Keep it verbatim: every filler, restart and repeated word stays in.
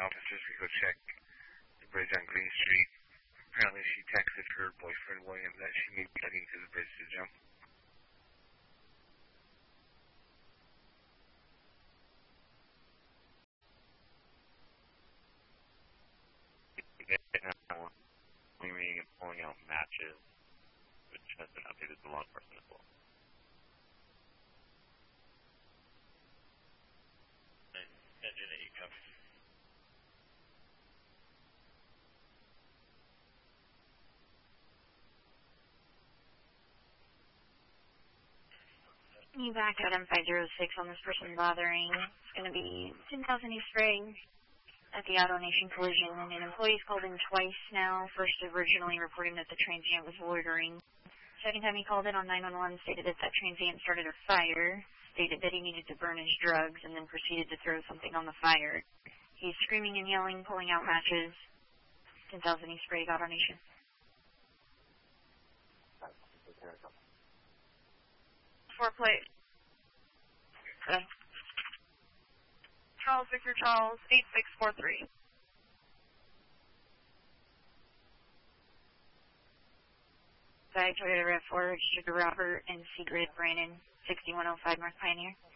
officers to go check the bridge on Green Street. Apparently she texted her boyfriend William that she may be heading to the bridge to jump. Now, cleaning and pulling out matches, which has been updated to law enforcement as well. Engine eight, copy. You back at M five zero six on this person bothering. It's going to be ten thousand East Spring at the AutoNation collision, and an employee's called in twice now. First originally reporting that the transient was loitering. Second time he called in on nine one one, stated that that transient started a fire, stated that he needed to burn his drugs, and then proceeded to throw something on the fire. He's screaming and yelling, pulling out matches. ten thousand East Spring, AutoNation. Four plate. Okay. Charles Victor Charles, eight six four three. By Toyota RAV four, registered to Robert and Sigrid Brandon, sixty-one oh five North Pioneer.